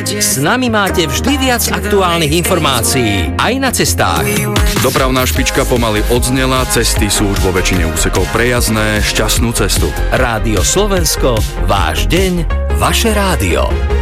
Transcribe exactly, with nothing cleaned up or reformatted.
S nami máte vždy viac aktuálnych informácií, aj na cestách. Dopravná špička pomaly odznela, cesty sú už vo väčšine úsekov prejazdné, šťastnú cestu. Rádio Slovensko, váš deň, vaše rádio.